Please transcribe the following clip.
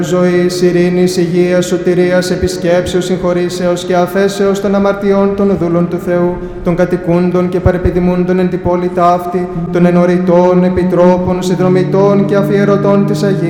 ζωής, ειρήνης, υγείας, σωτηρίας, επισκέψεως, συγχωρήσεως και αφέσεως των αμαρτιών των δούλων του Θεού, των κατοικούντων και παρεπιδημούντων εν την πόλη ταύτη, των ενωρητών, επιτρόπων, συνδρομητών και αφιερωτών της Αγίας